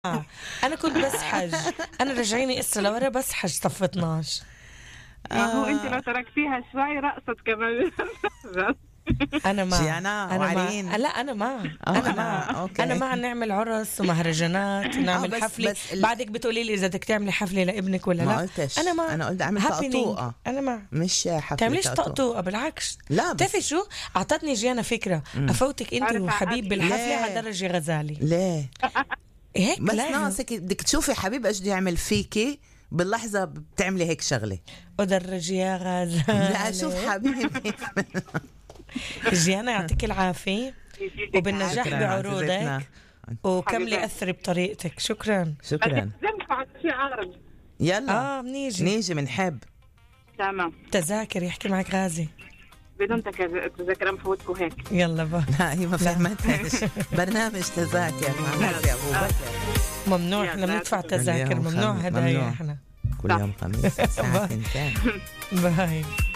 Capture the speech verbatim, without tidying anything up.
آه. أنا كنت بسحج، أنا رجعيني إسرة لورا بسحج صف اثناشر. ما هو انت لو تركتيها شوي رقصت كمان. أنا مع جيانا أنا وعلين. مع لا أنا مع أو أنا أنا- مع أوكي. أنا مع نعمل عرس ومهرجانات ونعمل آه، بس- حفلة. بس ال- بعدك بتقولي لي إذا بدك تعملي حفلة لابنك ولا ما لا. قلتش. أنا مع أنا قلت أعمل happening. طقطوقة. أنا مع مش حفلة تعمليش طقطوقة. طقطوقة، بالعكس. لا بس بتعرفي شو أعطتني جيانا فكرة، أفوتك أنت عارفة وحبيب عادي. بالحفلة ليه؟ على درجة غزالي ليه هيك بس لازم. ناقصك بدك تشوفي حبيب ايش بده يعمل فيكي باللحظة بتعملي هيك شغلة. ودرج يا غزالي. لا شوف حبيبي. جيانا يعطيك العافية وبالنجاح شكراً بعروضك عزيزتنا. وكملي حبيبي. أثري بطريقتك. شكرا. شكرا. زنفع في عرض. يلا آه بنيجي. نيجي منحب. تمام تذاكر يحكي معك غازي. بدون تك- تذكر مفوتكم هيك. يلا با. لا هي ما فهمتش. برنامج تذاكر مع ناس أبو بكر ممنوع يلا. احنا بندفع تذاكر، اليوم ممنوع خميس. هدايا ممنوع. احنا. كل يوم خميس الساعة اثنين. باي.